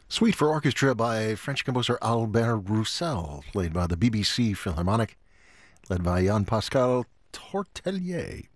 Suite for orchestra by French composer Albert Roussel, played by the BBC Philharmonic, led by Jan Pascal Tortelier.